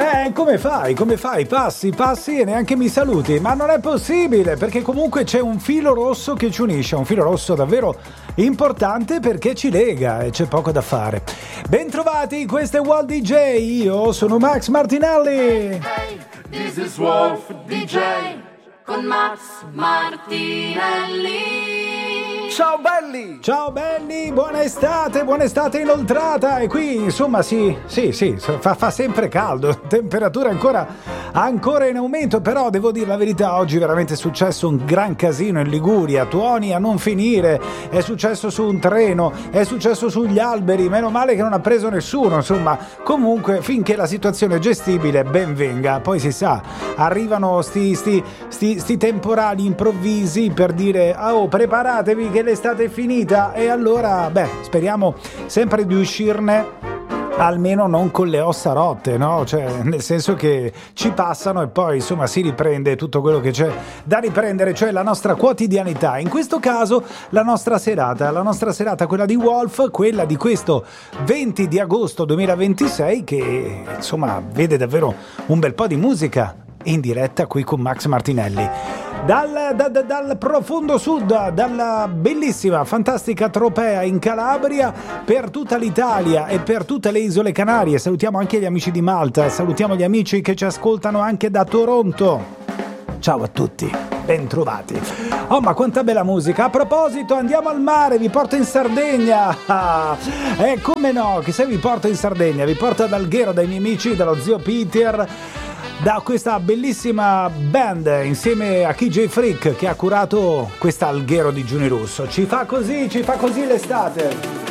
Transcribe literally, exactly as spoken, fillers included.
Eh, come fai? Come fai? Passi, passi e neanche mi saluti. Ma non è possibile, perché comunque c'è un filo rosso che ci unisce, un filo rosso davvero importante perché ci lega e c'è poco da fare. Bentrovati, questo è Wolf D J, io sono Max Martinelli. Hey, this is Wolf D J con Max Martinelli. Ciao belli! Ciao belli, buona estate, buona estate inoltrata. E qui insomma sì, sì, sì, fa, fa sempre caldo, temperatura ancora, ancora in aumento. Però devo dire la verità, oggi veramente è successo un gran casino in Liguria, tuoni a non finire. È successo su un treno, è successo sugli alberi, meno male che non ha preso nessuno. Insomma, comunque finché la situazione è gestibile ben venga. Poi si sa, arrivano sti, sti, sti, sti temporali improvvisi per dire oh, preparatevi che l'estate è finita. E allora, beh, speriamo sempre di uscirne almeno non con le ossa rotte, no? Cioè, nel senso che ci passano e poi insomma si riprende tutto quello che c'è da riprendere, cioè la nostra quotidianità. In questo caso la nostra serata, la nostra serata, quella di Wolf, quella di questo venti di agosto duemilaventisei, che insomma vede davvero un bel po' di musica in diretta qui con Max Martinelli. Dal, da, da, dal profondo sud, dalla bellissima, fantastica Tropea in Calabria, per tutta l'Italia e per tutte le isole Canarie. Salutiamo anche gli amici di Malta, salutiamo gli amici che ci ascoltano anche da Toronto. Ciao a tutti, ben trovati. Oh, ma quanta bella musica. A proposito, andiamo al mare, vi porto in Sardegna. E eh, come no, che se vi porto in Sardegna, vi porto ad Alghero dai miei amici, dallo zio Peter, da questa bellissima band insieme a K J Freak che ha curato questa Alghero di Giuni Russo. Ci fa così, ci fa così l'estate.